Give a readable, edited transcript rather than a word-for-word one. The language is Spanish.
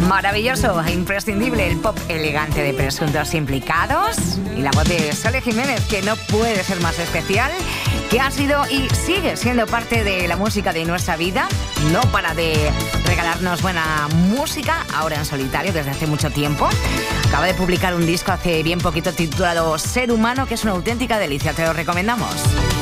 Maravilloso e imprescindible el pop elegante de Presuntos Implicados y la voz de Sole Jiménez, que no puede ser más especial, que ha sido y sigue siendo parte de la música de nuestra vida. No para de regalarnos buena música, ahora en solitario desde hace mucho tiempo. Acaba de publicar un disco hace bien poquito titulado Ser Humano, que es una auténtica delicia, te lo recomendamos.